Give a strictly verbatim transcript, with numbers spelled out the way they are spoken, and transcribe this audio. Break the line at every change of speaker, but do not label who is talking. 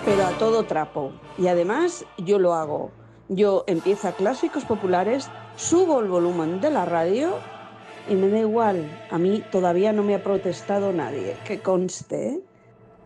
pero a todo trapo. Y además yo lo hago. Yo empiezo a clásicos populares, subo el volumen de la radio y me da igual. A mí todavía no me ha protestado nadie, que conste, ¿eh?